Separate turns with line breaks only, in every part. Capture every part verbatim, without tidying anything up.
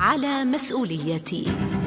على مسؤوليتي.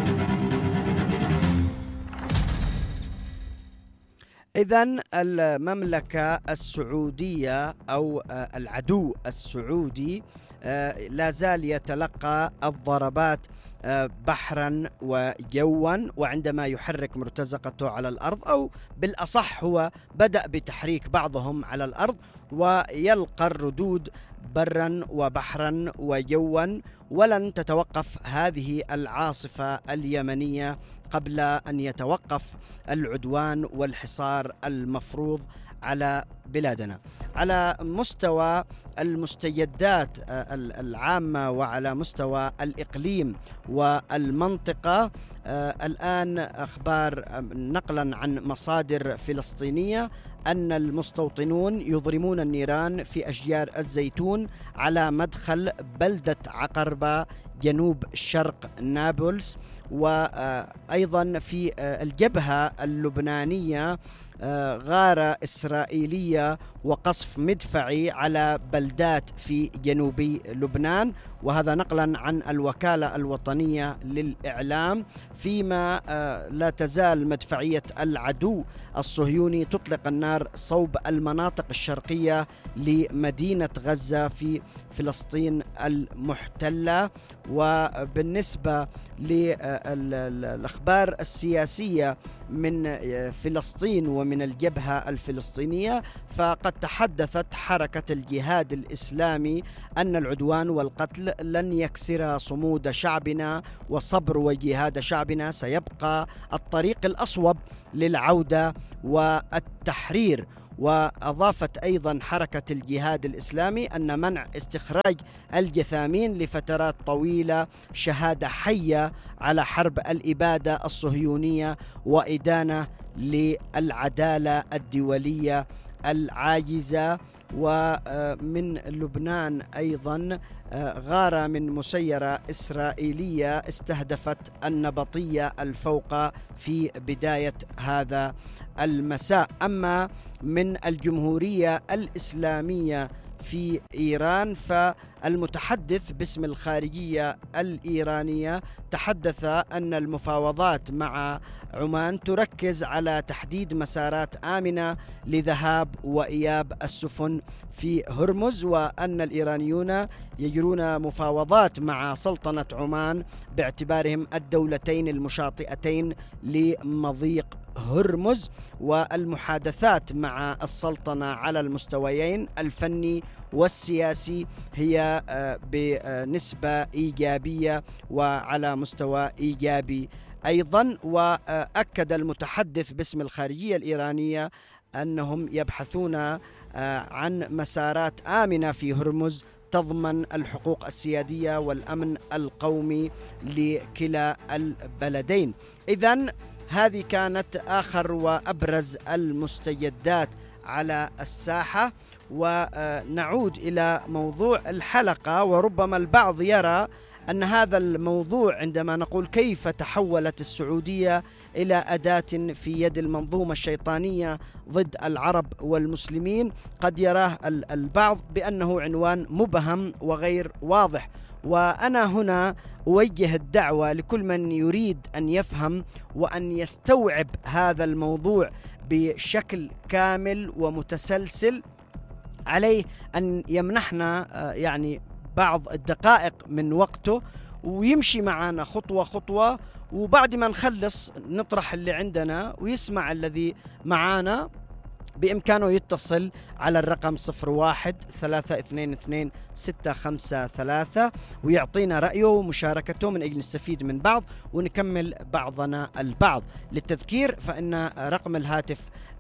إذن المملكة السعودية أو العدو السعودي لا زال يتلقى الضربات بحرا وجوا، وعندما يحرك مرتزقته على الأرض، أو بالأصح هو بدأ بتحريك بعضهم على الأرض، ويلقى الردود برا وبحرا وجوا، ولن تتوقف هذه العاصفة اليمنية قبل أن يتوقف العدوان والحصار المفروض على بلادنا. على مستوى المستجدات العامة وعلى مستوى الإقليم والمنطقة، الآن أخبار نقلا عن مصادر فلسطينية أن المستوطنون يضرمون النيران في أشجار الزيتون على مدخل بلدة عقربة جنوب شرق نابلس، وأيضا في الجبهة اللبنانية غارة إسرائيلية وقصف مدفعي على بلدات في جنوبي لبنان، وهذا نقلا عن الوكالة الوطنية للإعلام، فيما لا تزال مدفعية العدو الصهيوني تطلق النار صوب المناطق الشرقية لمدينة غزة في فلسطين المحتلة. وبالنسبة للأخبار السياسية من فلسطين ومن الجبهة الفلسطينية، فقد تحدثت حركة الجهاد الإسلامي أن العدوان والقتل لن يكسر صمود شعبنا وصبر وجهاد شعبنا، سيبقى الطريق الأصوب للعودة والتحرير. وأضافت أيضا حركة الجهاد الإسلامي أن منع استخراج الجثامين لفترات طويلة شهادة حية على حرب الإبادة الصهيونية وإدانة للعدالة الدولية العاجزة. ومن لبنان أيضا غارة من مسيرة إسرائيلية استهدفت النبطية الفوقة في بداية هذا المساء. أما من الجمهورية الإسلامية في إيران، فالمتحدث باسم الخارجية الإيرانية تحدث أن المفاوضات مع عمان تركز على تحديد مسارات آمنة لذهاب وإياب السفن في هرمز، وأن الإيرانيون يجرون مفاوضات مع سلطنة عمان باعتبارهم الدولتين المشاطئتين لمضيق هرمز، والمحادثات مع السلطنة على المستويين الفني والسياسي هي بنسبة إيجابية وعلى مستوى إيجابي أيضا. وأكد المتحدث باسم الخارجية الإيرانية أنهم يبحثون عن مسارات آمنة في هرمز تضمن الحقوق السيادية والأمن القومي لكلا البلدين. إذن هذه كانت آخر وأبرز المستجدات على الساحة. ونعود إلى موضوع الحلقة، وربما البعض يرى أن هذا الموضوع عندما نقول كيف تحولت السعودية إلى أداة في يد المنظومة الشيطانية ضد العرب والمسلمين، قد يراه البعض بأنه عنوان مبهم وغير واضح. وأنا هنا أوجه الدعوة لكل من يريد أن يفهم وأن يستوعب هذا الموضوع بشكل كامل ومتسلسل، عليه أن يمنحنا يعني بعض الدقائق من وقته ويمشي معنا خطوة خطوة، وبعد ما نخلص نطرح اللي عندنا ويسمع الذي معانا. بإمكانه يتصل على الرقم صفر واحد ثلاثة اثنين اثنين ستة خمسة ثلاثة ويعطينا رأيه ومشاركته من أجل نستفيد من بعض ونكمل بعضنا البعض. للتذكير فإن رقم الهاتف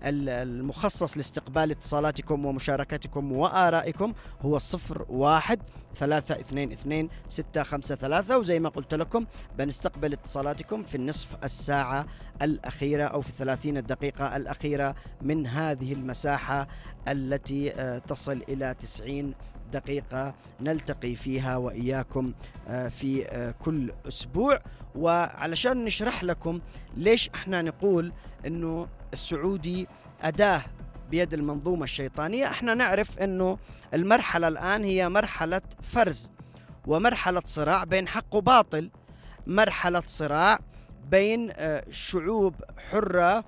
المخصص لاستقبال اتصالاتكم ومشاركتكم وآرائكم هو صفر واحد ثلاثة اثنين اثنين ستة خمسة ثلاثة، وزي ما قلت لكم بنستقبل اتصالاتكم في النصف الساعة الأخيرة أو في ثلاثين الدقيقة الأخيرة من هذه المساحة التي تصل إلى تسعين دقيقة نلتقي فيها وإياكم في كل أسبوع. وعلشان نشرح لكم ليش احنا نقول انه السعودي أداة بيد المنظومة الشيطانية، احنا نعرف انه المرحلة الآن هي مرحلة فرز، ومرحلة صراع بين حق وباطل، مرحلة صراع بين شعوب حرة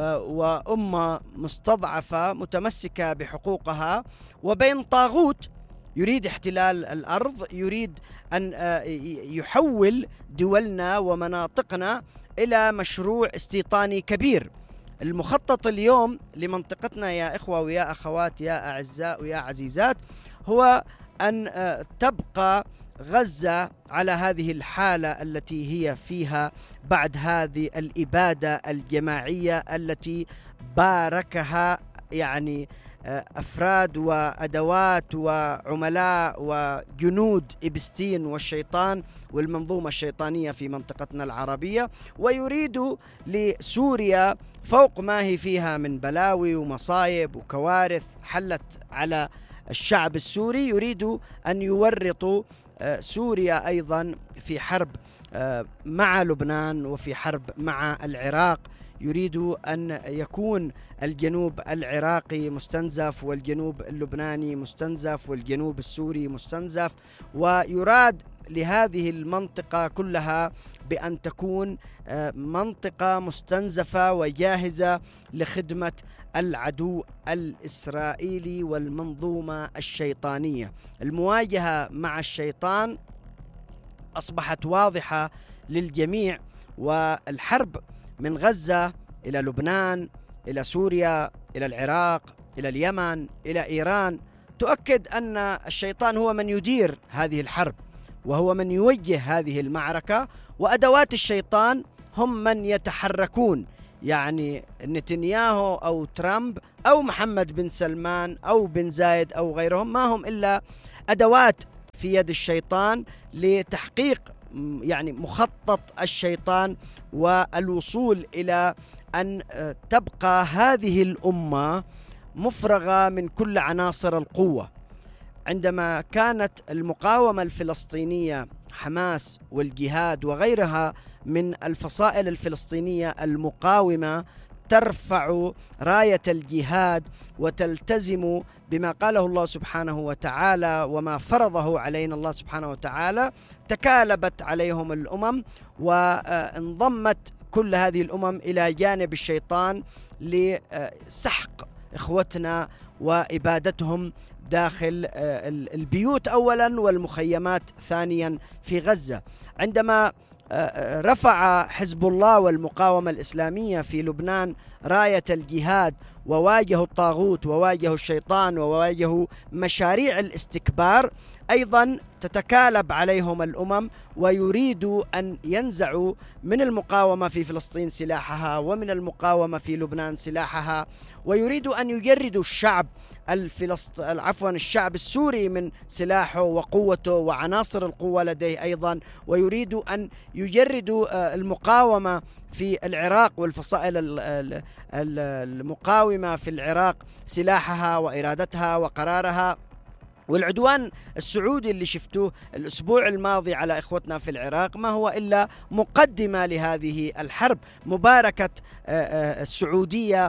وأمة مستضعفة متمسكة بحقوقها، وبين طاغوت يريد احتلال الأرض، يريد أن يحول دولنا ومناطقنا إلى مشروع استيطاني كبير. المخطط اليوم لمنطقتنا يا إخوة ويا أخوات يا أعزاء ويا عزيزات هو أن تبقى غزة على هذه الحالة التي هي فيها بعد هذه الإبادة الجماعية التي باركها يعني أفراد وأدوات وعملاء وجنود إبستين والشيطان والمنظومة الشيطانية في منطقتنا العربية، ويريد لسوريا فوق ما هي فيها من بلاوي ومصايب وكوارث حلت على الشعب السوري، يريد أن يورطوا سوريا أيضا في حرب مع لبنان وفي حرب مع العراق. يريد أن يكون الجنوب العراقي مستنزف والجنوب اللبناني مستنزف والجنوب السوري مستنزف، ويراد لهذه المنطقة كلها بأن تكون منطقة مستنزفة وجاهزة لخدمة العدو الإسرائيلي والمنظومة الشيطانية. المواجهة مع الشيطان أصبحت واضحة للجميع، والحرب من غزة إلى لبنان إلى سوريا إلى العراق إلى اليمن إلى إيران تؤكد أن الشيطان هو من يدير هذه الحرب وهو من يوجه هذه المعركة، وأدوات الشيطان هم من يتحركون، يعني نتنياهو أو ترامب أو محمد بن سلمان أو بن زايد أو غيرهم ما هم إلا أدوات في يد الشيطان لتحقيق يعني مخطط الشيطان والوصول إلى أن تبقى هذه الأمة مفرغة من كل عناصر القوة. عندما كانت المقاومة الفلسطينية حماس والجهاد وغيرها من الفصائل الفلسطينية المقاومة ترفع راية الجهاد وتلتزم بما قاله الله سبحانه وتعالى وما فرضه علينا الله سبحانه وتعالى، تكالبت عليهم الأمم وانضمت كل هذه الأمم إلى جانب الشيطان لسحق إخوتنا وإبادتهم داخل البيوت أولا والمخيمات ثانيا في غزة. عندما رفع حزب الله والمقاومة الإسلامية في لبنان راية الجهاد وواجهوا الطاغوت وواجهوا الشيطان وواجهوا مشاريع الاستكبار، أيضا تتكالب عليهم الأمم ويريدوا أن ينزعوا من المقاومة في فلسطين سلاحها ومن المقاومة في لبنان سلاحها، ويريدوا أن يجردوا الشعب الفلسط... عفوا الشعب السوري من سلاحه وقوته وعناصر القوة لديه أيضا، ويريدوا أن يجردوا المقاومة في العراق والفصائل المقاومة في العراق سلاحها وإرادتها وقرارها. والعدوان السعودي اللي شفتوه الأسبوع الماضي على إخوتنا في العراق ما هو إلا مقدمة لهذه الحرب، مباركة السعودية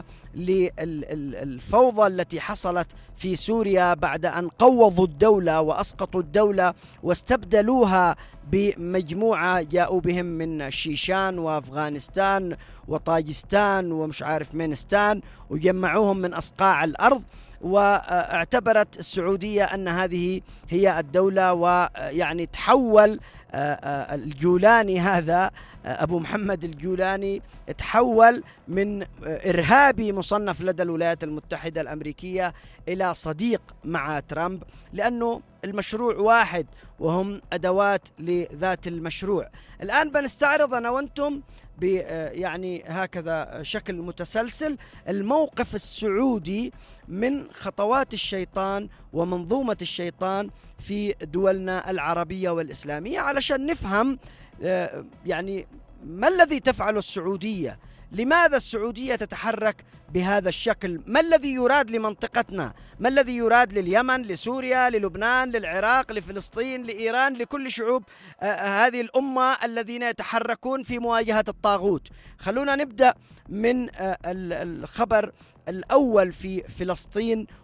للفوضى التي حصلت في سوريا بعد أن قوضوا الدولة وأسقطوا الدولة واستبدلوها بمجموعة جاءوا بهم من شيشان وأفغانستان وطاجستان ومش عارف منستان وجمعوهم من أصقاع الأرض، واعتبرت السعودية أن هذه هي الدولة، ويعني تحول الجولاني هذا أبو محمد الجولاني تحول من إرهابي مصنف لدى الولايات المتحدة الأمريكية إلى صديق مع ترامب، لأنه المشروع واحد وهم أدوات لذات المشروع. الآن بنستعرض أنا وأنتم يعني هكذا شكل متسلسل الموقف السعودي من خطوات الشيطان ومنظومة الشيطان في دولنا العربية والإسلامية علشان نفهم يعني ما الذي تفعله السعودية، لماذا السعودية تتحرك بهذا الشكل، ما الذي يراد لمنطقتنا، ما الذي يراد لليمن لسوريا للبنان للعراق لفلسطين لإيران لكل شعوب آه هذه الأمة الذين يتحركون في مواجهة الطاغوت. خلونا نبدأ من آه الخبر الأول في فلسطين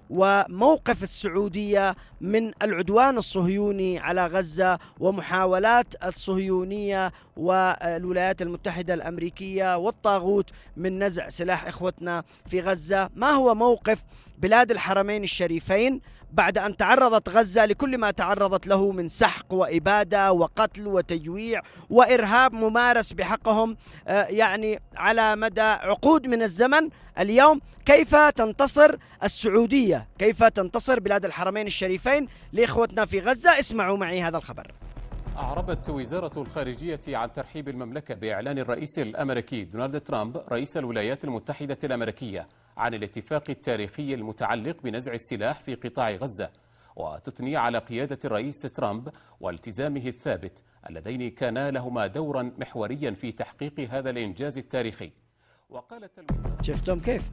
وموقف السعودية من العدوان الصهيوني على غزة ومحاولات الصهيونية والولايات المتحدة الأمريكية والطاغوت من نزع سلاح إخوتنا في غزة. ما هو موقف بلاد الحرمين الشريفين بعد أن تعرضت غزة لكل ما تعرضت له من سحق وإبادة وقتل وتجويع وإرهاب ممارس بحقهم يعني على مدى عقود من الزمن؟ اليوم كيف تنتصر السعودية، كيف تنتصر بلاد الحرمين الشريفين لإخوتنا في غزة؟ اسمعوا معي هذا الخبر.
أعربت وزارة الخارجية عن ترحيب المملكة بإعلان الرئيس الأمريكي دونالد ترامب رئيس الولايات المتحدة الأمريكية عن الاتفاق التاريخي المتعلق بنزع السلاح في قطاع غزة، وتثني على قيادة الرئيس ترامب والتزامه الثابت اللذين كانا لهما دورا محوريا في تحقيق هذا الإنجاز التاريخي. وقالت الوزارة:
شفتم كيف؟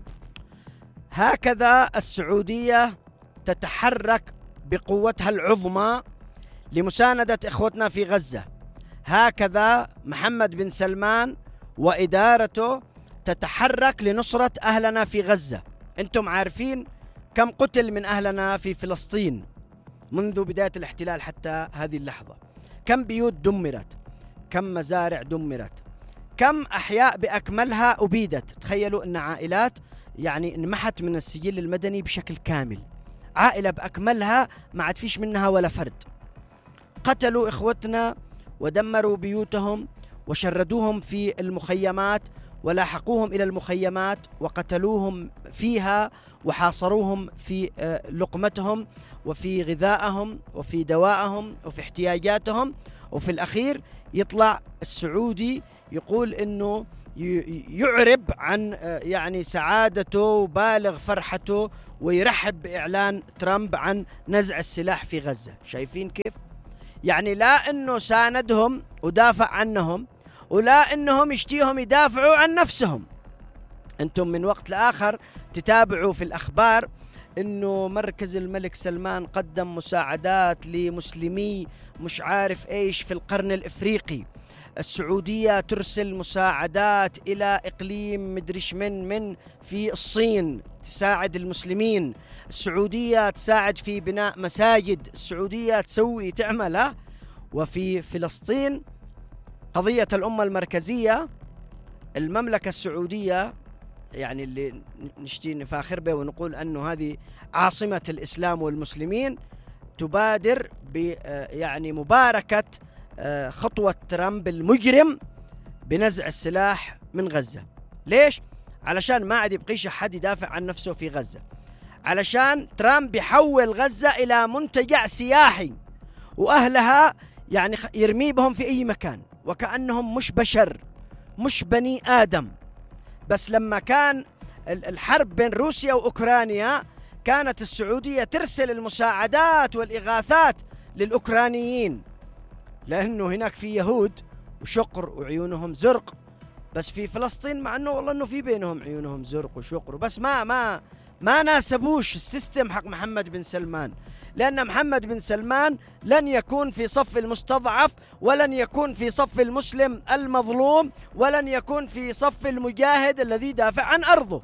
هكذا السعودية تتحرك بقوتها العظمى لمساندة إخوتنا في غزة. هكذا محمد بن سلمان وإدارته تتحرك لنصرة أهلنا في غزة. أنتم عارفين كم قتل من أهلنا في فلسطين منذ بداية الاحتلال حتى هذه اللحظة؟ كم بيوت دمرت، كم مزارع دمرت، كم أحياء بأكملها أبيدت. تخيلوا أن عائلات يعني انمحت من السجل المدني بشكل كامل، عائلة بأكملها ما عاد فيش منها ولا فرد. قتلوا إخوتنا ودمروا بيوتهم وشردوهم في المخيمات ولاحقوهم إلى المخيمات وقتلوهم فيها وحاصروهم في لقمتهم وفي غذائهم وفي دوائهم وفي احتياجاتهم. وفي الأخير يطلع السعودي يقول إنه يعرب عن يعني سعادته وبالغ فرحته ويرحب بإعلان ترامب عن نزع السلاح في غزة. شايفين كيف؟ يعني لا إنه ساندهم ودافع عنهم ولا إنهم يشتيهم يدافعوا عن نفسهم. أنتم من وقت لآخر تتابعوا في الأخبار إنه مركز الملك سلمان قدم مساعدات لمسلمي مش عارف إيش في القرن الإفريقي. السعودية ترسل مساعدات إلى إقليم مدريش من من في الصين تساعد المسلمين. السعودية تساعد في بناء مساجد، السعودية تسوي تعمل. وفي فلسطين قضية الأمة المركزية، المملكة السعودية يعني اللي نشتي نفاخر به ونقول أنه هذه عاصمة الإسلام والمسلمين، تبادر ب يعني مباركة خطوة ترامب المجرم بنزع السلاح من غزة. ليش؟ علشان ما عاد يبقيش حد يدافع عن نفسه في غزة، علشان ترامب يحول غزة إلى منتجع سياحي وأهلها يعني يرمي بهم في أي مكان وكأنهم مش بشر مش بني آدم. بس لما كان الحرب بين روسيا وأوكرانيا كانت السعودية ترسل المساعدات والإغاثات للأوكرانيين، لأنه هناك في يهود وشقر وعيونهم زرق. بس في فلسطين مع أنه والله أنه في بينهم عيونهم زرق وشقر، بس ما ما ما ناسبوش السيستم حق محمد بن سلمان، لأن محمد بن سلمان لن يكون في صف المستضعف ولن يكون في صف المسلم المظلوم ولن يكون في صف المجاهد الذي دافع عن أرضه.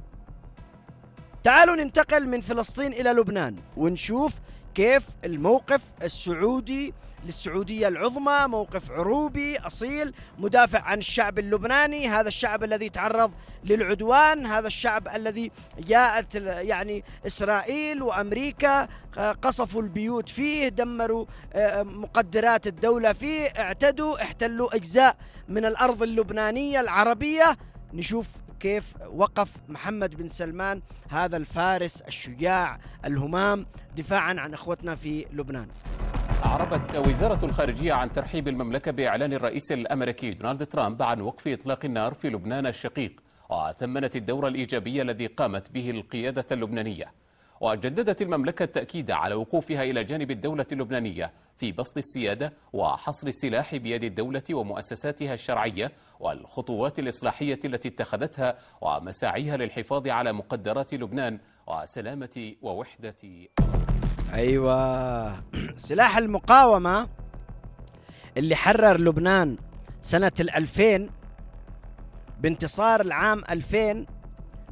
تعالوا ننتقل من فلسطين إلى لبنان ونشوف كيف الموقف السعودي للسعودية العظمى، موقف عروبي أصيل مدافع عن الشعب اللبناني، هذا الشعب الذي تعرض للعدوان، هذا الشعب الذي جاءت يعني إسرائيل وأمريكا قصفوا البيوت فيه، دمروا مقدرات الدولة فيه، اعتدوا احتلوا أجزاء من الأرض اللبنانية العربية. نشوف كيف وقف محمد بن سلمان هذا الفارس الشجاع الهمام دفاعا عن أخوتنا في لبنان.
أعربت وزارة الخارجية عن ترحيب المملكة بإعلان الرئيس الأمريكي دونالد ترامب عن وقف إطلاق النار في لبنان الشقيق، وثمنت الدور الإيجابي الذي قامت به القيادة اللبنانية. وجددت المملكة التأكيد على وقوفها إلى جانب الدولة اللبنانية في بسط السيادة وحصر السلاح بيد الدولة ومؤسساتها الشرعية والخطوات الإصلاحية التي اتخذتها ومساعيها للحفاظ على مقدرات لبنان وسلامة ووحدة.
أيوة، سلاح المقاومة اللي حرر لبنان سنة الألفين بانتصار العام ألفين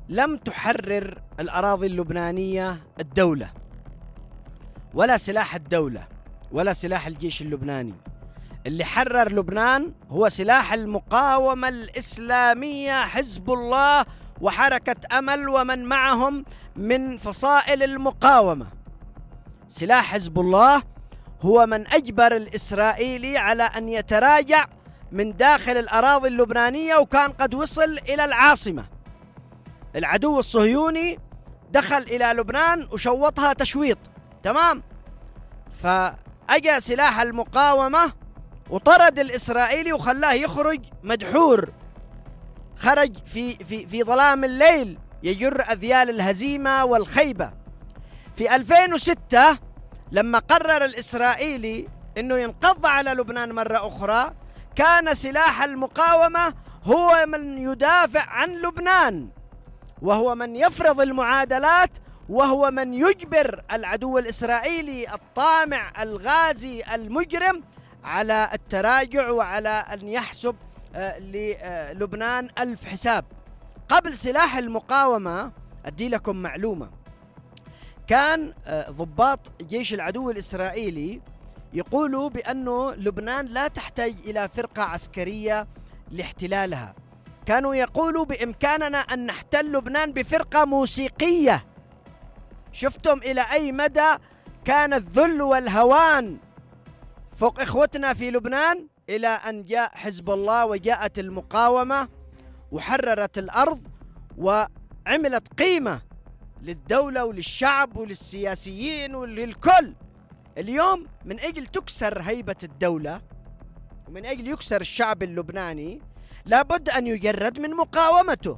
لم تحرر الأراضي اللبنانية الدولة، ولا سلاح الدولة، ولا سلاح الجيش اللبناني. اللي حرر لبنان هو سلاح المقاومة الإسلامية، حزب الله وحركة أمل ومن معهم من فصائل المقاومة. سلاح حزب الله هو من أجبر الإسرائيلي على أن يتراجع من داخل الأراضي اللبنانية، وكان قد وصل إلى العاصمة. العدو الصهيوني دخل إلى لبنان وشوطها تشويط، تمام؟ فأجى سلاح المقاومة وطرد الإسرائيلي وخلاه يخرج مدحور، خرج في, في, في ظلام الليل يجر أذيال الهزيمة والخيبة. في ألفين وستة لما قرر الإسرائيلي أنه ينقض على لبنان مرة أخرى، كان سلاح المقاومة هو من يدافع عن لبنان، وهو من يفرض المعادلات، وهو من يجبر العدو الإسرائيلي الطامع الغازي المجرم على التراجع وعلى أن يحسب للبنان ألف حساب. قبل سلاح المقاومة أدي لكم معلومة، كان ضباط جيش العدو الإسرائيلي يقولوا بأنه لبنان لا تحتاج إلى فرقة عسكرية لاحتلالها، كانوا يقولوا بإمكاننا أن نحتل لبنان بفرقة موسيقية. شفتم إلى أي مدى كان الذل والهوان فوق إخوتنا في لبنان، إلى أن جاء حزب الله وجاءت المقاومة وحررت الأرض وعملت قيمة للدولة وللشعب وللسياسيين وللكل. اليوم من أجل تكسر هيبة الدولة ومن أجل يكسر الشعب اللبناني لابد أن يجرد من مقاومته.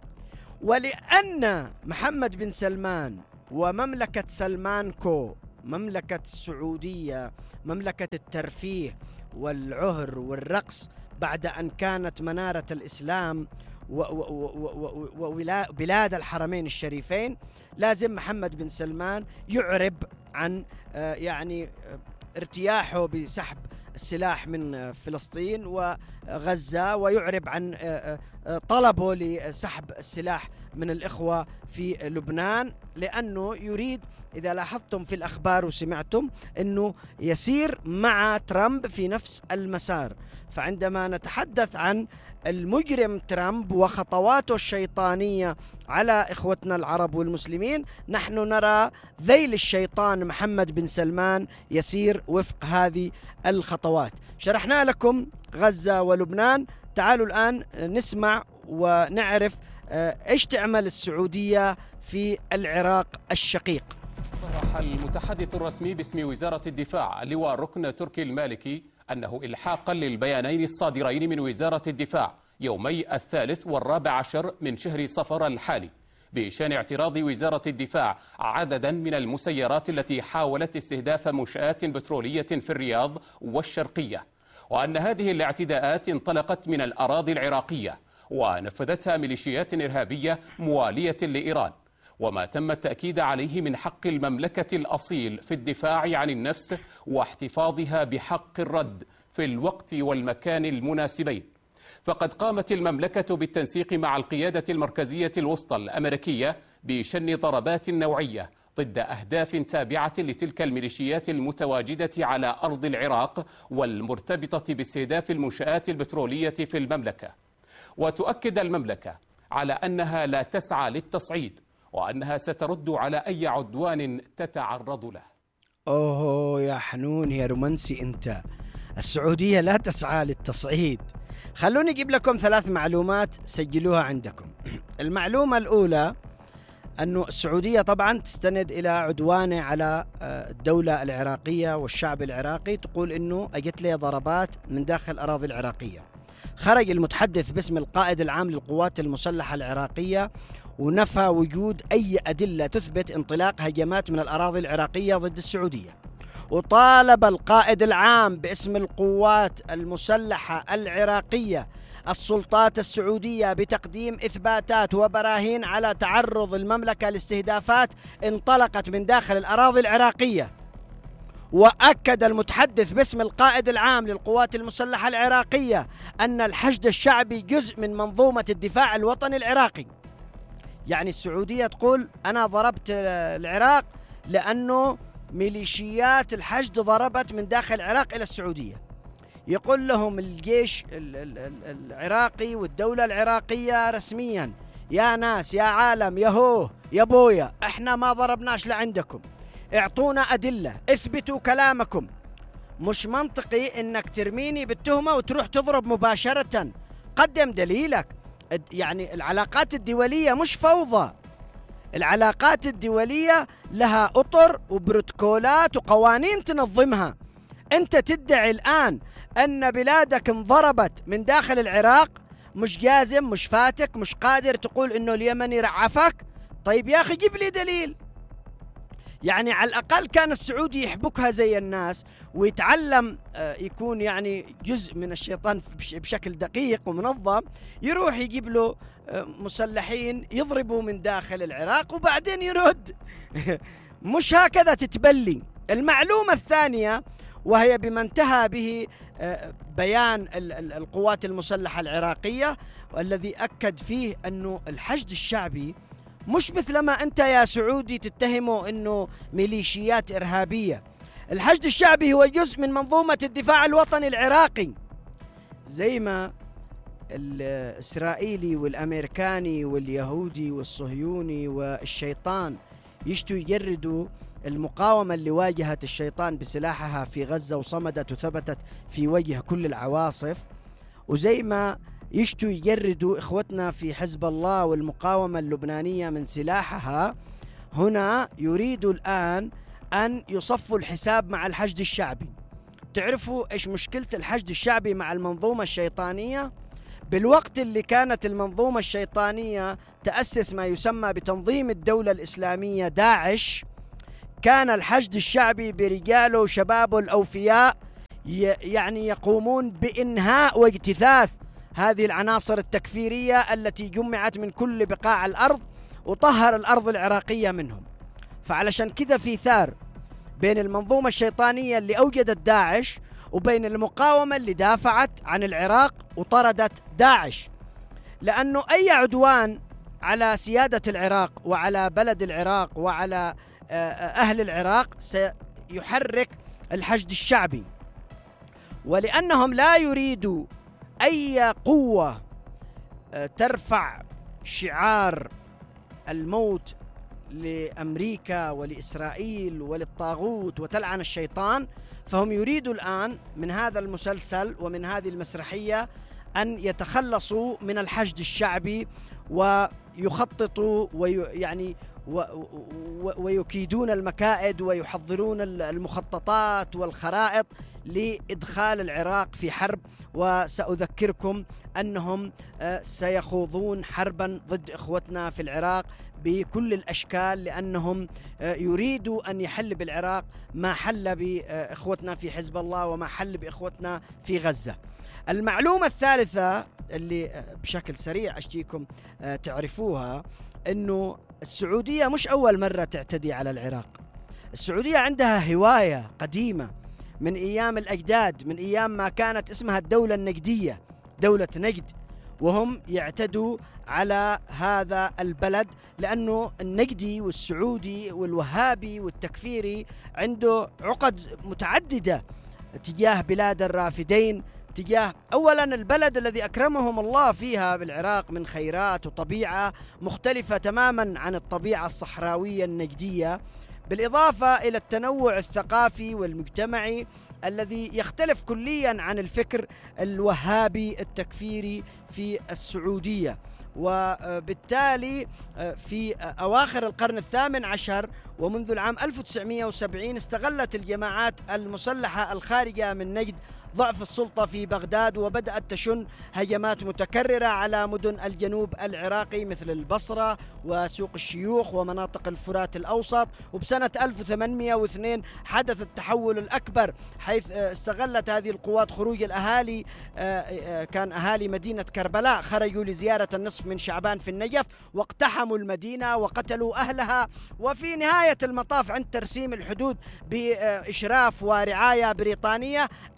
ولأن محمد بن سلمان ومملكة سلمانكو، مملكة السعودية، مملكة الترفيه والعهر والرقص بعد أن كانت منارة الإسلام وبلاد الحرمين الشريفين، لازم محمد بن سلمان يعرب عن يعني ارتياحه بسحب السلاح من فلسطين وغزة، ويعرب عن طلبه لسحب السلاح من الإخوة في لبنان، لأنه يريد، إذا لاحظتم في الأخبار وسمعتم، أنه يسير مع ترامب في نفس المسار. فعندما نتحدث عن المجرم ترامب وخطواته الشيطانية على إخوتنا العرب والمسلمين، نحن نرى ذيل الشيطان محمد بن سلمان يسير وفق هذه الخطوات. شرحنا لكم غزة ولبنان، تعالوا الآن نسمع ونعرف إيش تعمل السعودية في العراق الشقيق.
صرح المتحدث الرسمي باسم وزارة الدفاع اللواء الركن تركي المالكي أنه إلحاقا للبيانين الصادرين من وزارة الدفاع يومي الثالث والرابع عشر من شهر صفر الحالي بشأن اعتراض وزارة الدفاع عددا من المسيرات التي حاولت استهداف منشآت بترولية في الرياض والشرقية، وأن هذه الاعتداءات انطلقت من الأراضي العراقية ونفذتها ميليشيات إرهابية موالية لإيران، وما تم التأكيد عليه من حق المملكة الأصيل في الدفاع عن النفس واحتفاظها بحق الرد في الوقت والمكان المناسبين. فقد قامت المملكة بالتنسيق مع القيادة المركزية الوسطى الأمريكية بشن ضربات نوعية ضد أهداف تابعة لتلك الميليشيات المتواجدة على أرض العراق والمرتبطة باستهداف المنشآت البترولية في المملكة. وتؤكد المملكة على أنها لا تسعى للتصعيد، وأنها سترد على أي عدوان تتعرض له.
أوه يا حنون يا رومانسي أنت، السعودية لا تسعى للتصعيد. خلوني أجيب لكم ثلاث معلومات سجلوها عندكم. المعلومة الأولى أن السعودية طبعا تستند إلى عدوانه على الدولة العراقية والشعب العراقي، تقول أنه أجت لي ضربات من داخل الأراضي العراقية. خرج المتحدث باسم القائد العام للقوات المسلحة العراقية ونفى وجود أي أدلة تثبت انطلاق هجمات من الأراضي العراقية ضد السعودية. وطالب القائد العام باسم القوات المسلحة العراقية السلطات السعودية بتقديم إثباتات وبراهين على تعرض المملكة لاستهدافات انطلقت من داخل الأراضي العراقية. وأكد المتحدث باسم القائد العام للقوات المسلحة العراقية أن الحشد الشعبي جزء من منظومة الدفاع الوطني العراقي. يعني السعودية تقول أنا ضربت العراق لأنه ميليشيات الحشد ضربت من داخل العراق إلى السعودية. يقول لهم الجيش العراقي والدولة العراقية رسميا يا ناس يا عالم يا هو يا بويا احنا ما ضربناش لعندكم، اعطونا أدلة، اثبتوا كلامكم. مش منطقي انك ترميني بالتهمة وتروح تضرب مباشرة، قدم دليلك. يعني العلاقات الدولية مش فوضى، العلاقات الدولية لها أطر وبروتوكولات وقوانين تنظمها. أنت تدعي الآن أن بلادك انضربت من داخل العراق، مش جازم مش فاتك مش قادر تقول أنه اليمني رعفك. طيب يا أخي جيب لي دليل. يعني على الأقل كان السعودي يحبكها زي الناس ويتعلم يكون يعني جزء من الشيطان بشكل دقيق ومنظم، يروح يجيب له مسلحين يضربوا من داخل العراق وبعدين يرد. مش هكذا تتبلي. المعلومة الثانية وهي بما انتهى به بيان القوات المسلحة العراقية، والذي أكد فيه أنه الحشد الشعبي مش مثلما أنت يا سعودي تتهمه أنه ميليشيات إرهابية. الحشد الشعبي هو جزء من منظومة الدفاع الوطني العراقي، زي ما الإسرائيلي والأمريكاني واليهودي والصهيوني والشيطان يشتوا يجردوا المقاومة اللي واجهت الشيطان بسلاحها في غزة وصمدت وثبتت في وجه كل العواصف، وزي ما يشتوا يجردوا إخوتنا في حزب الله والمقاومة اللبنانية من سلاحها، هنا يريدوا الآن أن يصفوا الحساب مع الحشد الشعبي. تعرفوا إيش مشكلة الحشد الشعبي مع المنظومة الشيطانية؟ بالوقت اللي كانت المنظومة الشيطانية تأسس ما يسمى بتنظيم الدولة الإسلامية داعش، كان الحشد الشعبي برجاله وشبابه الأوفياء يعني يقومون بإنهاء واجتثاث هذه العناصر التكفيرية التي جمعت من كل بقاع الأرض وطهر الأرض العراقية منهم. فعلشان كذا في ثار بين المنظومة الشيطانية اللي أوجدت داعش وبين المقاومة اللي دافعت عن العراق وطردت داعش، لأنه أي عدوان على سيادة العراق وعلى بلد العراق وعلى أهل العراق سيحرك الحشد الشعبي، ولأنهم لا يريدوا أي قوة ترفع شعار الموت لأمريكا ولإسرائيل وللطاغوت وتلعن الشيطان، فهم يريدوا الآن من هذا المسلسل ومن هذه المسرحية أن يتخلصوا من الحشد الشعبي ويخططوا ويعني ويكيدون المكائد ويحضرون المخططات والخرائط لإدخال العراق في حرب. وسأذكركم أنهم سيخوضون حربا ضد إخوتنا في العراق بكل الأشكال، لأنهم يريدوا أن يحل بالعراق ما حل بإخوتنا في حزب الله وما حل بإخوتنا في غزة. المعلومة الثالثة اللي بشكل سريع أشتيكم تعرفوها، أنه السعودية مش أول مرة تعتدي على العراق. السعودية عندها هواية قديمة من أيام الأجداد، من أيام ما كانت اسمها الدولة النجدية، دولة نجد، وهم يعتدوا على هذا البلد، لأنه النجدي والسعودي والوهابي والتكفيري عنده عقد متعددة تجاه بلاد الرافدين، تجاه أولا البلد الذي أكرمهم الله فيها بالعراق من خيرات وطبيعة مختلفة تماما عن الطبيعة الصحراوية النجدية، بالإضافة إلى التنوع الثقافي والمجتمعي الذي يختلف كليا عن الفكر الوهابي التكفيري في السعودية. وبالتالي في أواخر القرن الثامن عشر ومنذ العام ألف وتسعمائة وسبعين استغلت الجماعات المسلحة الخارجة من نجد ضعف السلطة في بغداد، وبدأت تشن هجمات متكررة على مدن الجنوب العراقي مثل البصرة وسوق الشيوخ ومناطق الفرات الأوسط. وبسنة ألف وثمانمائة واثنين حدث التحول الأكبر، حيث استغلت هذه القوات خروج الأهالي، كان أهالي مدينة كربلاء خرجوا لزيارة النصف من شعبان في النجف واقتحموا المدينة وقتلوا أهلها. وفي نهاية المطاف عند ترسيم الحدود بإشراف ورعاية بريطانية أيضا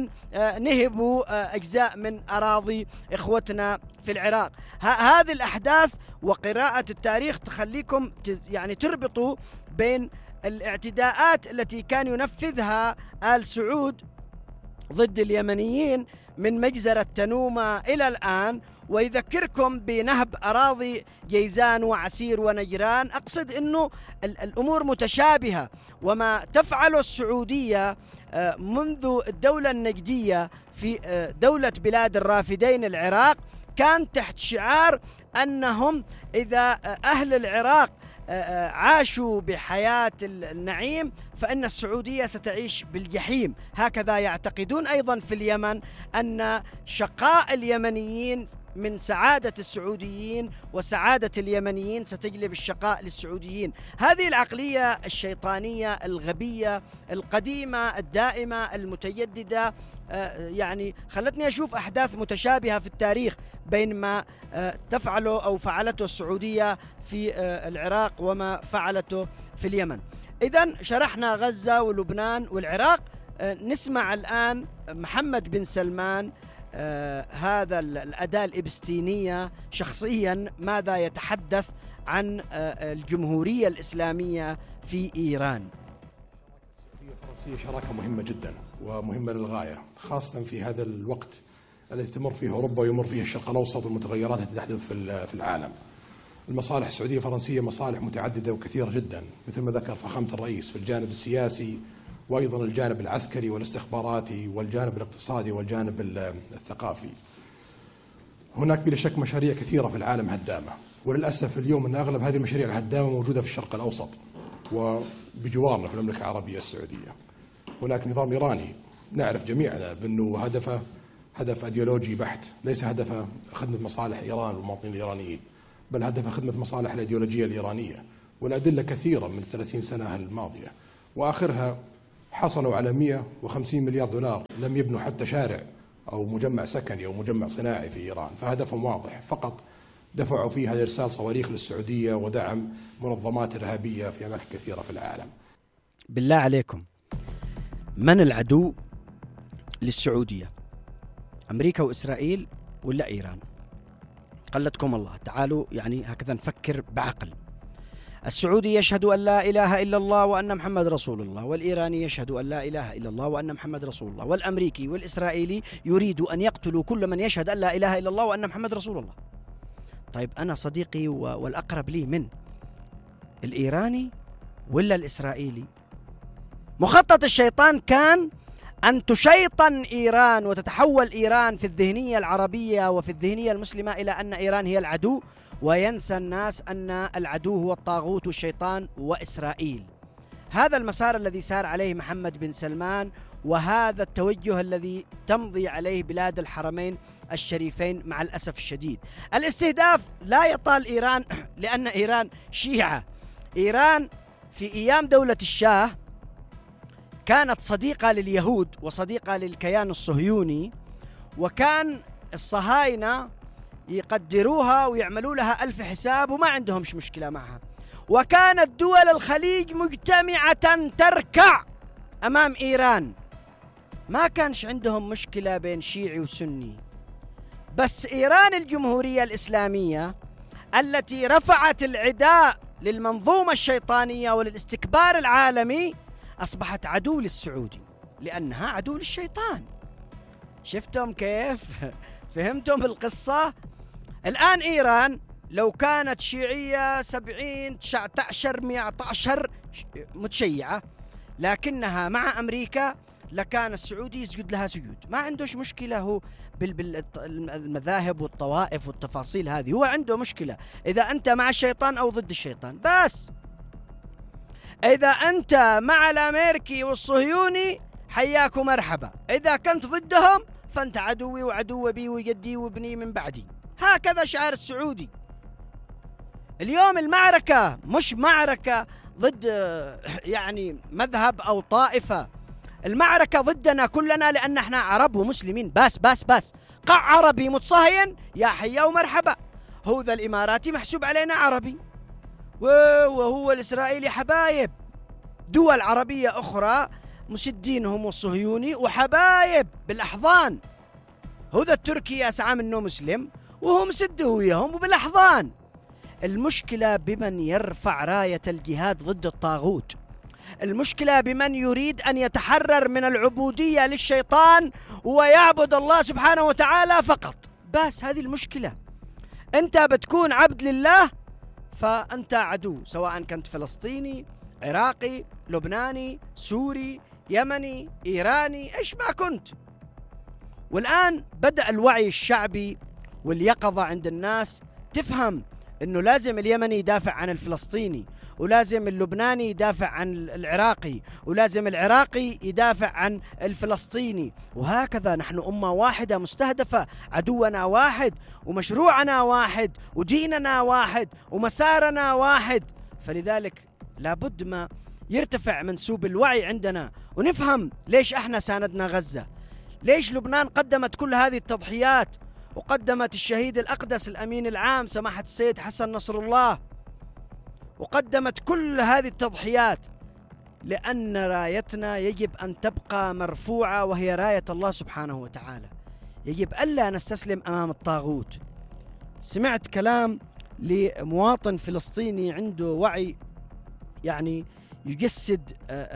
أن نهبوا أجزاء من أراضي إخوتنا في العراق. هذه الأحداث وقراءة التاريخ تخليكم يعني تربطوا بين الاعتداءات التي كان ينفذها آل سعود ضد اليمنيين من مجزرة تنومة إلى الآن، ويذكركم بنهب أراضي جيزان وعسير ونجران. أقصد أنه الأمور متشابهة، وما تفعله السعودية منذ الدولة النجدية في دولة بلاد الرافدين العراق كان تحت شعار أنهم إذا أهل العراق عاشوا بحياة النعيم فإن السعودية ستعيش بالجحيم. هكذا يعتقدون أيضا في اليمن أن شقاء اليمنيين من سعادة السعوديين وسعادة اليمنيين ستجلب الشقاء للسعوديين. هذه العقلية الشيطانية الغبية القديمة الدائمة المتجددة يعني خلتني أشوف أحداث متشابهة في التاريخ بين ما تفعله أو فعلته السعودية في العراق وما فعلته في اليمن. إذن شرحنا غزة ولبنان والعراق. نسمع الآن محمد بن سلمان آه هذا الأداة الإبستينية شخصيا ماذا يتحدث عن آه الجمهورية الإسلامية في إيران.
السعودية الفرنسية شراكة مهمة جدا ومهمة للغاية، خاصة في هذا الوقت الذي تمر فيه أوروبا ويمر فيه الشرق الأوسط والمتغيرات التي تحدث في العالم. المصالح السعودية الفرنسية مصالح متعددة وكثيرة جدا مثل ما ذكر فخامة الرئيس في الجانب السياسي وأيضا الجانب العسكري والاستخباراتي والجانب الاقتصادي والجانب الثقافي. هناك بلا شك مشاريع كثيرة في العالم هدامة، وللأسف اليوم أن أغلب هذه المشاريع الهدامة موجودة في الشرق الأوسط وبجوارنا في المملكة العربية السعودية. هناك نظام إيراني نعرف جميعنا بأنه هدفه هدف أيديولوجي بحت، ليس هدفه خدمة مصالح إيران والمواطنين الإيرانيين، بل هدفه خدمة مصالح الأيديولوجية الإيرانية، والأدلة كثيرة من الثلاثين سنة الماضية، وآخرها حصلوا على مئة وخمسين مليار دولار لم يبنوا حتى شارع أو مجمع سكني أو مجمع صناعي في إيران. فهدفهم واضح، فقط دفعوا فيها لإرسال صواريخ للسعودية ودعم منظمات إرهابية في أماكن كثيرة في العالم.
بالله عليكم، من العدو للسعودية؟ أمريكا وإسرائيل ولا إيران؟ قلتكم الله. تعالوا يعني هكذا نفكر بعقل. السعودي يشهد أن لا إله إلا الله وأن محمد رسول الله، والإيراني يشهد أن لا إله إلا الله وأن محمد رسول الله، والأمريكي والإسرائيلي يريد أن يقتلوا كل من يشهد أن لا إله إلا الله وأن محمد رسول الله. طيب أنا صديقي والأقرب لي من الإيراني ولا الإسرائيلي؟ مخطط الشيطان كان أن تشيطن إيران وتتحول إيران في الذهنية العربية وفي الذهنية المسلمة إلى أن إيران هي العدو، وينسى الناس أن العدو هو الطاغوت والشيطان وإسرائيل. هذا المسار الذي سار عليه محمد بن سلمان، وهذا التوجه الذي تمضي عليه بلاد الحرمين الشريفين مع الأسف الشديد. الاستهداف لا يطال إيران لأن إيران شيعة. إيران في أيام دولة الشاه كانت صديقة لليهود وصديقة للكيان الصهيوني، وكان الصهاينة يقدروها ويعملوا لها ألف حساب وما عندهمش مشكلة معها، وكانت دول الخليج مجتمعة تركع أمام إيران، ما كانش عندهم مشكلة بين شيعي وسني. بس إيران الجمهورية الإسلامية التي رفعت العداء للمنظومة الشيطانية وللاستكبار العالمي أصبحت عدو للسعودي لأنها عدو للشيطان. شفتم كيف؟ فهمتم القصة؟ الآن إيران لو كانت شيعية سبعين تسعة عشر مئة عشر متشيعة لكنها مع أمريكا لكان السعودي يسجد لها سجود، ما عندوش مشكلة هو بالمذاهب والطوائف والتفاصيل هذه، هو عنده مشكلة إذا أنت مع الشيطان أو ضد الشيطان بس. إذا أنت مع الأمريكي والصهيوني حياك ومرحبا، إذا كنت ضدهم فأنت عدوي وعدو بي وجدي وابني من بعدي. هكذا شعار السعودي. اليوم المعركة مش معركة ضد يعني مذهب أو طائفة، المعركة ضدنا كلنا لأن احنا عرب ومسلمين بس بس بس. قع عربي متصهين يا حيا ومرحبا، هو ذا الإماراتي محسوب علينا عربي وهو الإسرائيلي حبايب. دول عربية أخرى مسدينهم والصهيوني وحبايب بالأحضان. هو ذا التركي يسعى منه مسلم وهو مسده وياهم وبالأحضان. المشكلة بمن يرفع راية الجهاد ضد الطاغوت، المشكلة بمن يريد أن يتحرر من العبودية للشيطان ويعبد الله سبحانه وتعالى فقط. بس هذه المشكلة. أنت بتكون عبد لله فأنت عدو، سواء كنت فلسطيني، عراقي، لبناني، سوري، يمني، إيراني، إيش ما كنت. والآن بدأ الوعي الشعبي واليقظة عند الناس تفهم أنه لازم اليمني يدافع عن الفلسطيني، ولازم اللبناني يدافع عن العراقي، ولازم العراقي يدافع عن الفلسطيني، وهكذا. نحن أمة واحدة مستهدفة، عدونا واحد ومشروعنا واحد وديننا واحد ومسارنا واحد. فلذلك لابد ما يرتفع منسوب الوعي عندنا ونفهم ليش احنا ساندنا غزة، ليش لبنان قدمت كل هذه التضحيات وقدمت الشهيد الأقدس الأمين العام سماحة السيد حسن نصر الله، وقدمت كل هذه التضحيات لأن رايتنا يجب أن تبقى مرفوعة، وهي راية الله سبحانه وتعالى. يجب ألا نستسلم أمام الطاغوت. سمعت كلام لمواطن فلسطيني عنده وعي يعني يجسد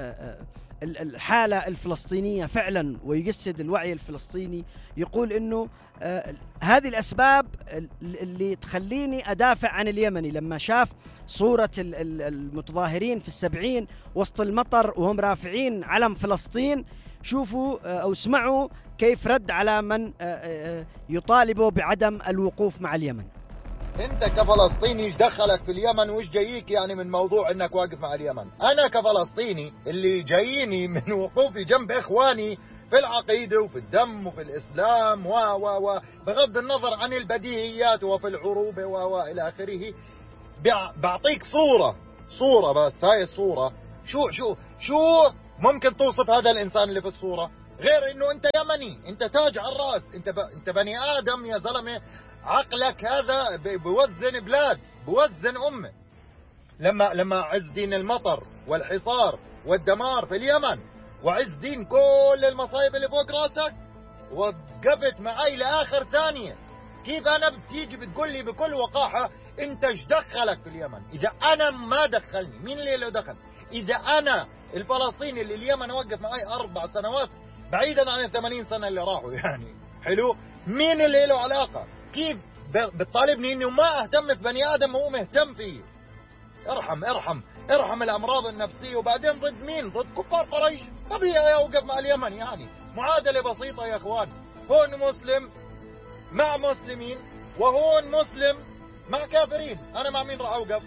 الحالة الفلسطينية فعلا ويجسد الوعي الفلسطيني، يقول إنه آه هذه الأسباب اللي تخليني أدافع عن اليمني. لما شاف صورة المتظاهرين في السبعين وسط المطر وهم رافعين علم فلسطين، شوفوا آه أو اسمعوا كيف رد على من آه آه يطالبوا بعدم الوقوف مع اليمن.
انت كفلسطيني ايش دخلك في اليمن وايش جايك يعني من موضوع انك واقف مع اليمن؟ انا كفلسطيني اللي جاييني من وقوفي جنب اخواني في العقيدة وفي الدم وفي الاسلام و و و بغض النظر عن البديهيات وفي العروبة و و الى اخره، بعطيك صورة صورة بس. هاي الصورة شو شو شو ممكن توصف هذا الانسان اللي في الصورة غير انه انت يمني، انت تاج على الراس، انت ب... انت بني ادم يا زلمة. عقلك هذا بوزن بلاد، بوزن أمة. لما لما عز دين المطر والحصار والدمار في اليمن وعز دين كل المصايب اللي فوق راسك وقفت معي لآخر ثانية، كيف أنا بتيجي بتقول لي بكل وقاحة أنت ايش دخلك في اليمن؟ إذا أنا ما دخلني مين اللي له دخل؟ إذا أنا الفلسطيني اللي اليمن وقف معي أربع سنوات بعيدا عن الثمانين سنة اللي راحوا يعني حلو، مين اللي له علاقة؟ كيف بتطالبني اني ما اهتم في بني ادم وهو مهتم فيه؟ ارحم ارحم ارحم الامراض النفسيه. وبعدين ضد مين؟ ضد كفار قريش. طبيعي اوقف مع اليمن، يعني معادله بسيطه يا اخوان. هون مسلم مع مسلمين وهون مسلم مع كافرين، انا مع مين راح اوقف؟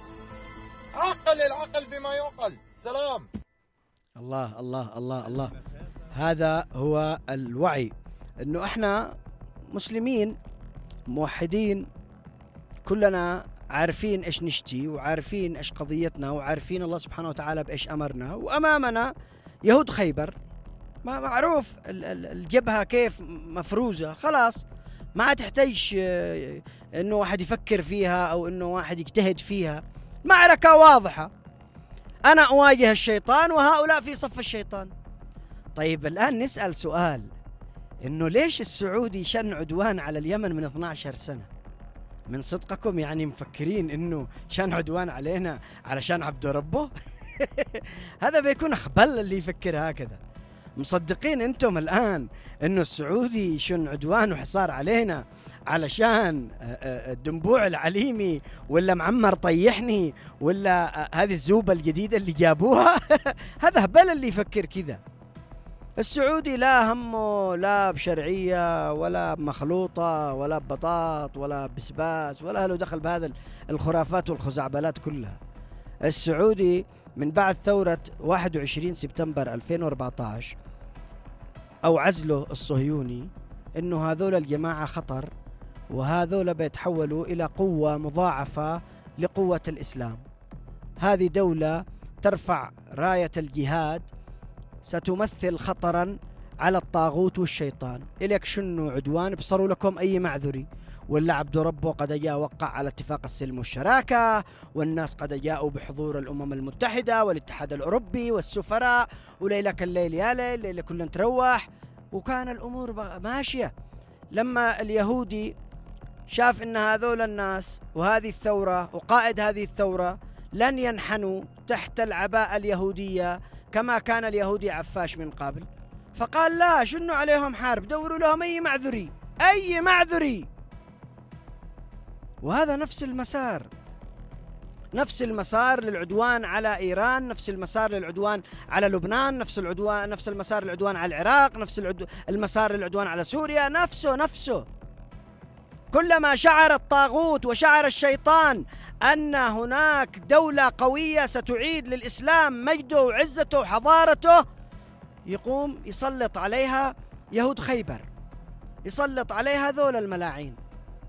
عقل العقل بما يعقل. سلام.
الله الله الله الله. هذا هو الوعي، انه احنا مسلمين موحدين كلنا عارفين ايش نشتي وعارفين ايش قضيتنا وعارفين الله سبحانه وتعالى بايش امرنا، وامامنا يهود خيبر ما معروف الجبهة كيف مفروزة، خلاص ما تحتاج انه واحد يفكر فيها او انه واحد يجتهد فيها. معركة واضحة، انا اواجه الشيطان وهؤلاء في صف الشيطان. طيب الان نسأل سؤال، إنه ليش السعودي شن عدوان على اليمن من اثنتي عشرة سنة؟ من صدقكم يعني مفكرين إنه شن عدوان علينا علشان عبد ربه؟ هذا بيكون أخبل اللي يفكر هكذا. مصدقين أنتم الآن إنه السعودي شن عدوان وحصار علينا علشان الدنبوع العليمي ولا معمر طيحني ولا هذه الزوبة الجديدة اللي جابوها؟ هذا هبل اللي يفكر كذا. السعودي لا همه لا بشرعية ولا بمخلوطة ولا ببطاط ولا بسباس ولا له دخل بهذا الخرافات والخزعبلات كلها. السعودي من بعد ثورة واحد وعشرين سبتمبر ألفين وأربعة عشر أو عزله الصهيوني إنه هذول الجماعة خطر، وهذول بيتحولوا إلى قوة مضاعفة لقوة الإسلام. هذه دولة ترفع راية الجهاد ستمثل خطرا على الطاغوت والشيطان. إليك شنو عدوان بصروا لكم أي معذري، ولا عبد ربه قد جاء وقع على اتفاق السلم والشراكة، والناس قد جاءوا بحضور الأمم المتحدة والاتحاد الأوروبي والسفراء، وليلك الليل يا ليل ليلة كلنا تروح، وكان الأمور ماشية. لما اليهودي شاف إن هذول الناس وهذه الثورة وقائد هذه الثورة لن ينحنوا تحت العباءة اليهودية كما كان اليهودي عفاش من قبل، فقال لا، شنو عليهم حرب، دوروا لهم أي معذري أي معذري. وهذا نفس المسار، نفس المسار للعدوان على إيران، نفس المسار للعدوان على لبنان، نفس العدوان نفس المسار للعدوان على العراق، نفس العدو... المسار للعدوان على سوريا، نفسه نفسه. كلما شعر الطاغوت وشعر الشيطان أن هناك دولة قوية ستعيد للإسلام مجده وعزته وحضارته، يقوم يسلط عليها يهود خيبر، يسلط عليها ذول الملاعين.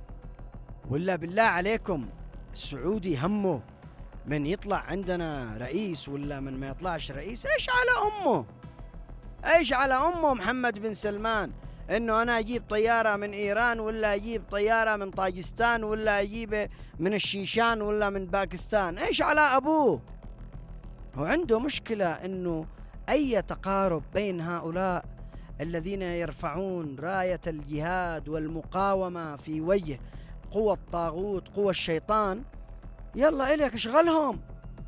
ولا بالله عليكم السعودي همه من يطلع عندنا رئيس ولا من ما يطلعش رئيس؟ ايش على أمه، ايش على أمه محمد بن سلمان انه انا اجيب طيارة من ايران ولا اجيب طيارة من طاجستان ولا اجيب من الشيشان ولا من باكستان؟ ايش على ابوه؟ هو عنده مشكلة انه اي تقارب بين هؤلاء الذين يرفعون راية الجهاد والمقاومة في وجه قوى الطاغوت قوى الشيطان، يلا إليك اشغلهم.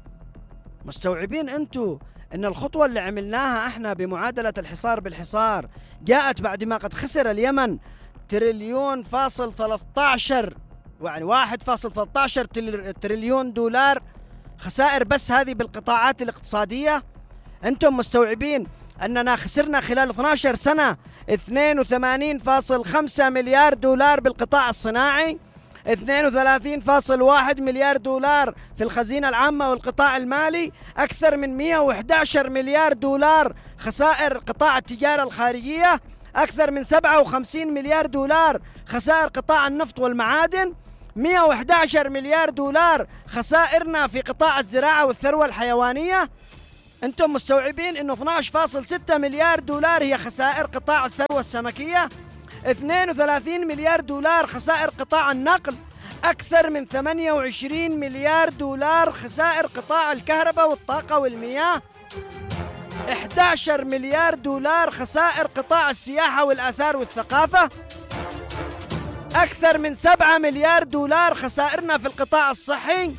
مستوعبين انتوا ان الخطوة اللي عملناها احنا بمعادلة الحصار بالحصار جاءت بعد ما قد خسر اليمن تريليون فاصل ثلاثة عشر، يعني واحد فاصل ثلاثة عشر تريليون دولار خسائر بس هذه بالقطاعات الاقتصادية. انتم مستوعبين اننا خسرنا خلال اثنتي عشرة سنة اثنين وثمانين فاصل خمسة مليار دولار بالقطاع الصناعي، اثنين وثلاثين فاصل واحد مليار دولار في الخزينة العامة والقطاع المالي، أكثر من مئة وأحد عشر مليار دولار خسائر قطاع التجارة الخارجية، أكثر من سبعة وخمسين مليار دولار خسائر قطاع النفط والمعادن، مئة وأحد عشر مليار دولار خسائرنا في قطاع الزراعة والثروة الحيوانية. أنتم مستوعبين أنه اثني عشر فاصل ستة مليار دولار هي خسائر قطاع الثروة السمكية، اثنين وثلاثين مليار دولار خسائر قطاع النقل، أكثر من ثمانية وعشرين مليار دولار خسائر قطاع الكهرباء والطاقة والمياه، أحد عشر مليار دولار خسائر قطاع السياحة والآثار والثقافة، أكثر من سبعة مليار دولار خسائرنا في القطاع الصحي،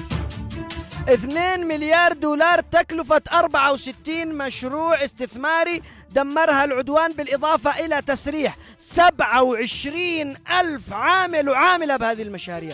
اثنين مليار دولار تكلفة أربعة وستين مشروع استثماري دمرها العدوان، بالإضافة إلى تسريح سبعة وعشرين ألف عامل وعاملة بهذه المشاريع.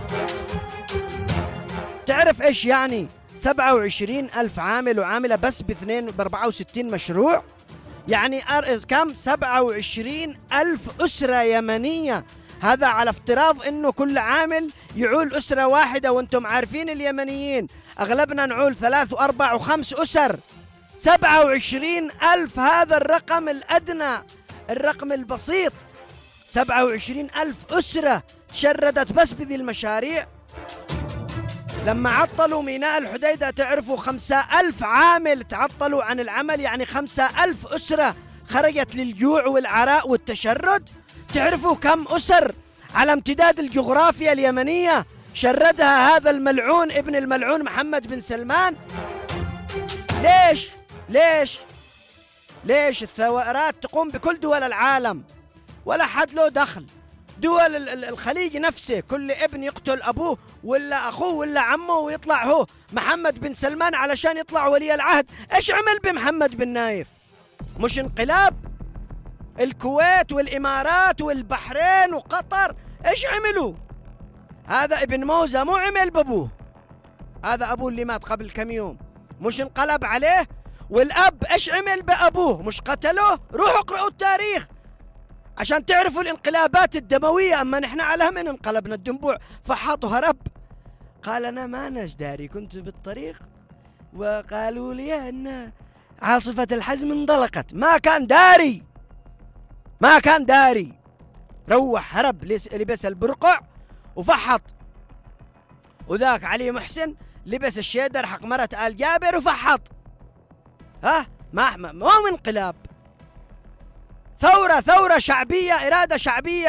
تعرف إيش يعني سبعة وعشرين ألف عامل وعاملة بس باثنين بأربعة وستين مشروع؟ يعني كم؟ سبعة وعشرين ألف أسرة يمنية. هذا على افتراض انه كل عامل يعول اسرة واحدة، وانتم عارفين اليمنيين اغلبنا نعول ثلاث واربع وخمس اسر. سبعة وعشرين ألف هذا الرقم الادنى، الرقم البسيط. سبعة وعشرين ألف اسرة شردت بس بذي المشاريع. لما عطلوا ميناء الحديدة تعرفوا خمسة ألف عامل تعطلوا عن العمل، يعني خمسة ألف اسرة خرجت للجوع والعراء والتشرد. تعرفوا كم أسر على امتداد الجغرافيا اليمنية شردها هذا الملعون ابن الملعون محمد بن سلمان؟ ليش؟ ليش؟ ليش الثورات تقوم بكل دول العالم ولا حد له دخل؟ دول الخليج نفسه كل ابن يقتل أبوه ولا أخوه ولا عمه ويطلع هو محمد بن سلمان علشان يطلع ولي العهد. إيش عمل بمحمد بن نايف؟ مش انقلاب؟ الكويت والإمارات والبحرين وقطر إيش عملوا؟ هذا ابن موزة مو عمل بأبوه، هذا أبوه اللي مات قبل كم يوم مش انقلب عليه؟ والأب إيش عمل بأبوه؟ مش قتلوه؟ روحوا اقرأوا التاريخ عشان تعرفوا الانقلابات الدموية. أما نحن على من انقلبنا؟ الدنبوع فحط وهرب، قال أنا ما ناش داري، كنت بالطريق وقالوا لي أن عاصفة الحزم انطلقت، ما كان داري، ما كان داري، روح هرب لبس البرقع وفحط. وذاك علي محسن لبس الشيدر حق مرة آل جابر وفحط. ها ما مو انقلاب، ثورة ثورة شعبية، إرادة شعبية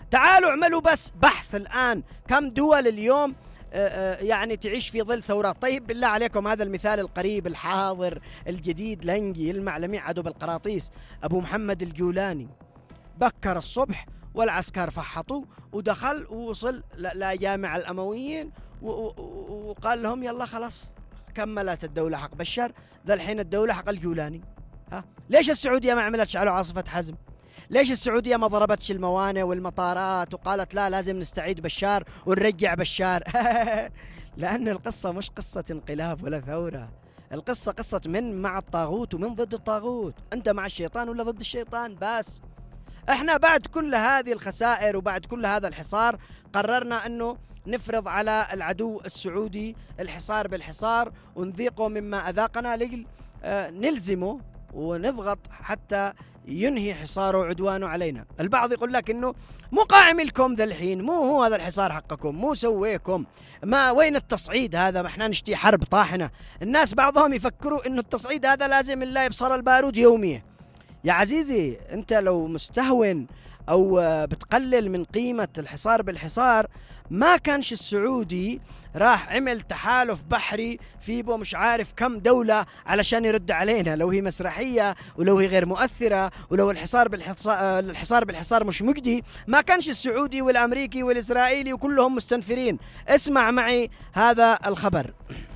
تعالوا اعملوا بس بحث الآن كم دول اليوم يعني تعيش في ظل ثورات. طيب بالله عليكم هذا المثال القريب الحاضر الجديد لنجي المعلمي عدو بالقراطيس أبو محمد الجولاني، بكر الصبح والعسكر فحطوا ودخل ووصل لجامع الأمويين وقال لهم يلا خلاص كملت الدولة حق بشار، ذا الحين الدولة حق الجولاني. ها ليش السعودية ما عملتش على عاصفة حزم؟ ليش السعودية ما ضربتش الموانئ والمطارات وقالت لا لازم نستعيد بشار ونرجع بشار؟ لأن القصة مش قصة انقلاب ولا ثورة، القصة قصة من مع الطاغوت ومن ضد الطاغوت. أنت مع الشيطان ولا ضد الشيطان؟ بس احنا بعد كل هذه الخسائر وبعد كل هذا الحصار قررنا أنه نفرض على العدو السعودي الحصار بالحصار ونذيقه مما أذاقنا لجل آه نلزمه ونضغط حتى ينهي حصاره وعدوانه علينا. البعض يقول لك انه مو قائم لكم ذا الحين، مو هو هذا الحصار حقكم، مو سويكم، ما وين التصعيد هذا، ما احنا نشتي حرب طاحنة. الناس بعضهم يفكروا انه التصعيد هذا لازم الله يبصر البارود يوميا. يا عزيزي انت لو مستهون او بتقلل من قيمة الحصار بالحصار ما كانش السعودي راح عمل تحالف بحري في بو مش عارف كم دولة علشان يرد علينا. لو هي مسرحية ولو هي غير مؤثرة ولو الحصار بالحصار, الحصار بالحصار مش مجدي ما كانش السعودي والأمريكي والإسرائيلي وكلهم مستنفرين. اسمع معي هذا الخبر.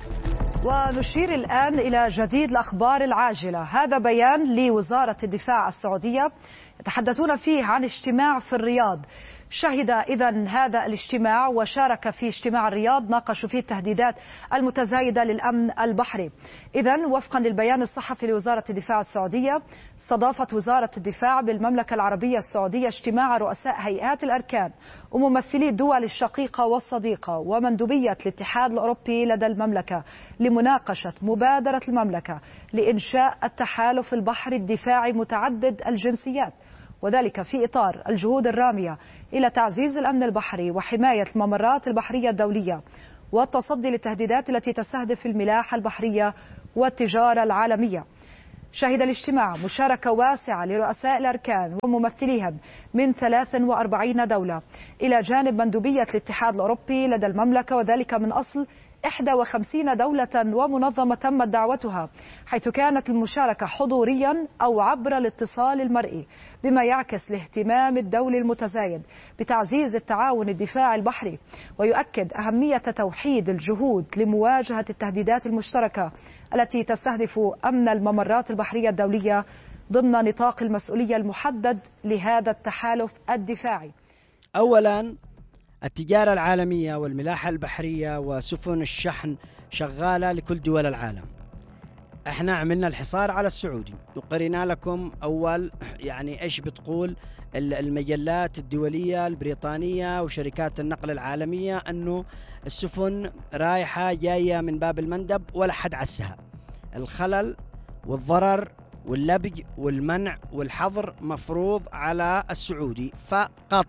ونشير الآن إلى جديد الأخبار العاجلة. هذا بيان لوزارة الدفاع السعودية يتحدثون فيه عن اجتماع في الرياض. شهد إذن هذا الاجتماع وشارك في اجتماع الرياض ناقشوا فيه التهديدات المتزايدة للأمن البحري. إذن وفقا للبيان الصحفي لوزارة الدفاع السعودية استضافت وزارة الدفاع بالمملكة العربية السعودية اجتماع رؤساء هيئات الأركان وممثلي الدول الشقيقة والصديقة ومندوبية الاتحاد الأوروبي لدى المملكة لمناقشة مبادرة المملكة لإنشاء التحالف البحري الدفاعي متعدد الجنسيات، وذلك في إطار الجهود الرامية إلى تعزيز الأمن البحري وحماية الممرات البحرية الدولية والتصدي للتهديدات التي تستهدف الملاحة البحرية والتجارة العالمية. شهد الاجتماع مشاركة واسعة لرؤساء الأركان وممثليهم من ثلاث وأربعين دولة إلى جانب مندوبية الاتحاد الأوروبي لدى المملكة، وذلك من أصل إحدى وخمسين دولة ومنظمة تمت دعوتها، حيث كانت المشاركة حضوريا أو عبر الاتصال المرئي، بما يعكس الاهتمام الدولي المتزايد بتعزيز التعاون الدفاعي البحري، ويؤكد أهمية توحيد الجهود لمواجهة التهديدات المشتركة التي تستهدف أمن الممرات البحرية الدولية ضمن نطاق المسؤولية المحدد لهذا التحالف الدفاعي.
أولا التجارة العالمية والملاحة البحرية وسفن الشحن شغالة لكل دول العالم. احنا عملنا الحصار على السعودي وقرينا لكم أول يعني إيش بتقول المجلات الدولية البريطانية وشركات النقل العالمية أنه السفن رايحة جاية من باب المندب ولا حد عسها. الخلل والضرر واللبج والمنع والحظر مفروض على السعودي فقط.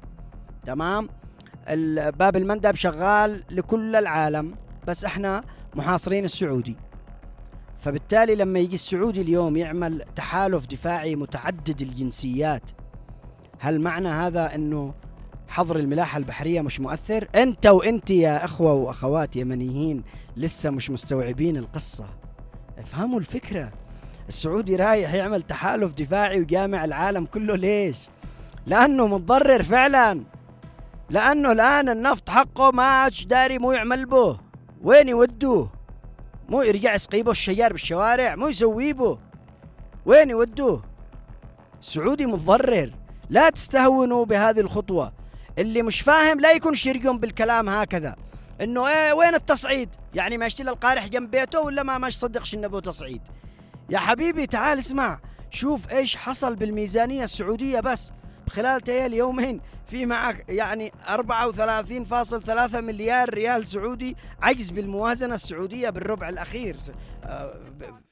تمام؟ باب المندب شغال لكل العالم بس احنا محاصرين السعودي. فبالتالي لما يجي السعودي اليوم يعمل تحالف دفاعي متعدد الجنسيات، هل معنى هذا انه حظر الملاحة البحرية مش مؤثر؟ انت وانت يا اخوة واخوات يمنيين لسه مش مستوعبين القصة. افهموا الفكرة. السعودي رايح يعمل تحالف دفاعي وجامع العالم كله. ليش؟ لانه متضرر فعلا، لأنه الآن النفط حقه ما عادش داري مو يعمل به، وين يودوه؟ مو يرجع يسقيبه الشجار بالشوارع، مو يسوي به، وين يودوه؟ السعودي متضرر. لا تستهونوا بهذه الخطوة. اللي مش فاهم لا يكون شرقهم بالكلام هكذا انه ايه وين التصعيد، يعني ما يشتري القارح جنب بيته ولا ما ما يصدقش انه تصعيد. يا حبيبي تعال اسمع، شوف ايش حصل بالميزانية السعودية بس خلال تيال يومين، في معك يعني أربعة وثلاثين فاصلة ثلاثة مليار ريال سعودي عجز بالموازنة السعودية بالربع الأخير.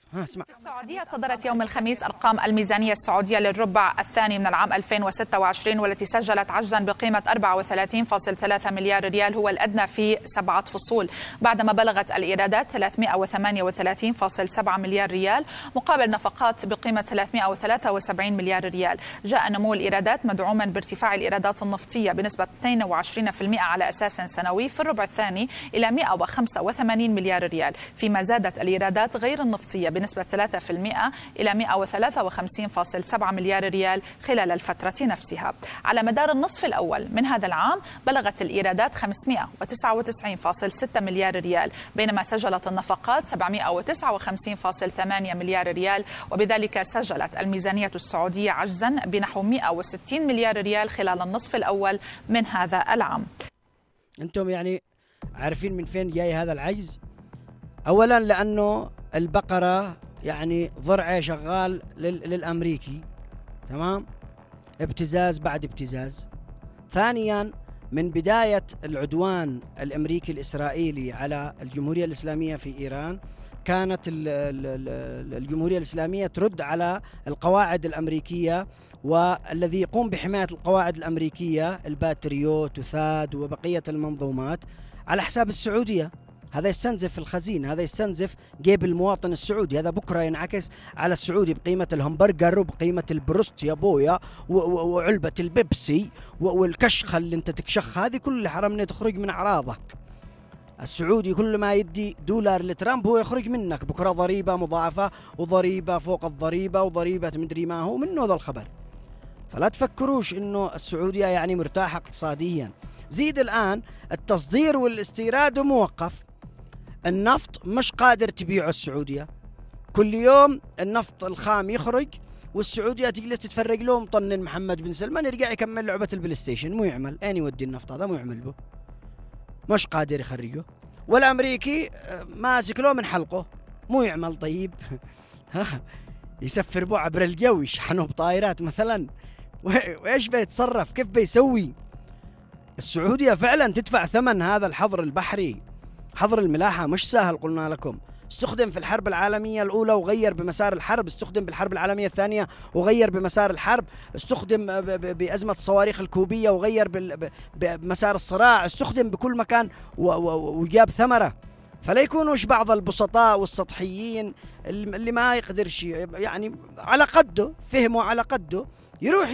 ها اسمع.
السعودية صدرت يوم الخميس أرقام الميزانية السعودية للربع الثاني من العام ألفين وستة وعشرين، والتي سجلت عجزا بقيمة أربعة وثلاثين فاصلة ثلاثة مليار ريال، هو الأدنى في سبعة فصول، بعدما بلغت الإيرادات ثلاثمائة وثمانية وثلاثين فاصلة سبعة مليار ريال مقابل نفقات بقيمة ثلاثمائة وثلاثة وسبعين مليار ريال. جاء نمو الإيرادات مدعوما بارتفاع الإيرادات النفطية بنسبة اثنين وعشرين بالمئة على أساس سنوي في الربع الثاني إلى مائة وخمسة وثمانين مليار ريال، فيما زادت الإيرادات غير النفطية بنسبة ثلاثة بالمئة إلى مائة وثلاثة وخمسين فاصلة سبعة مليار ريال خلال الفترة نفسها. على مدار النصف الأول من هذا العام بلغت الإيرادات خمسمائة وتسعة وتسعين فاصلة ستة مليار ريال، بينما سجلت النفقات سبعمائة وتسعة وخمسين فاصلة ثمانية مليار ريال، وبذلك سجلت الميزانية السعودية عجزا بنحو مائة وستين مليار ريال خلال النصف الأول من هذا العام.
أنتم يعني عارفين من فين جاي هذا العجز؟ أولا لأنه البقرة يعني ضرعه شغال للأمريكي، تمام؟ ابتزاز بعد ابتزاز. ثانيا من بداية العدوان الأمريكي الإسرائيلي على الجمهورية الإسلامية في إيران كانت الجمهورية الإسلامية ترد على القواعد الأمريكية، والذي يقوم بحماية القواعد الأمريكية الباتريوت وثاد وبقية المنظومات على حساب السعودية. هذا يستنزف الخزينة، هذا يستنزف جيب المواطن السعودي، هذا بكرة ينعكس على السعودي بقيمة الهمبرجر وبقيمة البروست يا بويا وعلبة البيبسي والكشخة اللي انت تكشخها، هذه كل حرمنا تخرج من أعراضك. السعودي كل ما يدي دولار لترامب هو يخرج منك، بكرة ضريبة مضاعفة وضريبة فوق الضريبة وضريبة مدري ما هو منه ذا الخبر. فلا تفكروش انه السعودية يعني مرتاحة اقتصاديا. زيد الآن التصدير والاستيراد موقف، النفط مش قادر تبيعه السعودية، كل يوم النفط الخام يخرج والسعودية تجلس تتفرج له مطنن محمد بن سلمان يرجع يكمل لعبة البلاي ستيشن، مو يعمل أين يودي النفط هذا، مو يعمل به، مش قادر يخرجه. والأمريكي ماسك له من حلقه، مو يعمل. طيب يسفر به عبر الجو، يشحنه بطائرات مثلا، وإيش بيتصرف، كيف بيسوي؟ السعودية فعلا تدفع ثمن هذا الحظر البحري. حظر الملاحة مش سهل، قلنا لكم استخدم في الحرب العالمية الأولى وغير بمسار الحرب، استخدم بالحرب العالمية الثانية وغير بمسار الحرب، استخدم بأزمة الصواريخ الكوبية وغير بمسار الصراع، استخدم بكل مكان وجاب ثمرة. فلا يكونوش بعض البسطاء والسطحيين اللي ما يقدرش يعني على قده، فهموا على قده، يروح